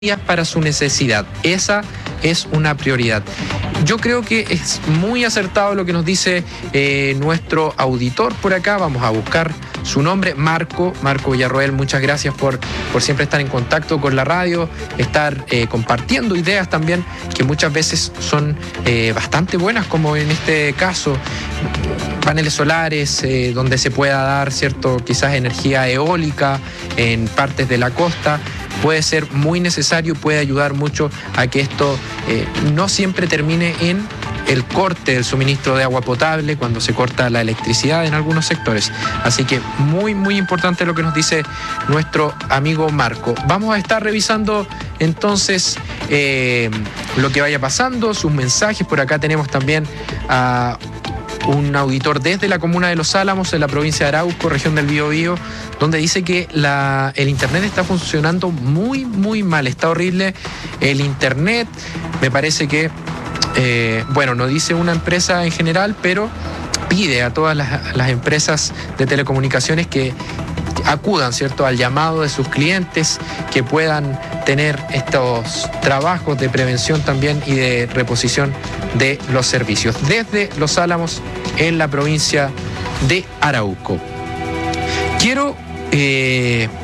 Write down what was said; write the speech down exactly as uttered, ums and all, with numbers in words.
para su necesidad. Esa es una prioridad. Yo creo que es muy acertado lo que nos dice eh, nuestro auditor por acá. Vamos a buscar su nombre, Marco, Marco Villarroel. Muchas gracias por, por siempre estar en contacto con la radio, estar eh, compartiendo ideas también que muchas veces son eh, bastante buenas, como en este caso, paneles solares, eh, donde se pueda dar, cierto, quizás energía eólica en partes de la costa. Puede ser muy necesario, puede ayudar mucho a que esto eh, no siempre termine en el corte del suministro de agua potable cuando se corta la electricidad en algunos sectores. Así que muy, muy importante lo que nos dice nuestro amigo Marco. Vamos a estar revisando entonces eh, lo que vaya pasando, sus mensajes. Por acá tenemos también a un auditor desde la comuna de Los Álamos, en la provincia de Arauco, región del Biobío, donde dice que la, el internet está funcionando muy, muy mal, está horrible el internet. Me parece que, eh, bueno, no dice una empresa en general, pero pide a todas las, las empresas de telecomunicaciones que acudan, ¿cierto?, al llamado de sus clientes, que puedan tener estos trabajos de prevención también y de reposición de los servicios. Desde Los Álamos, en la provincia de Arauco. Quiero... Eh,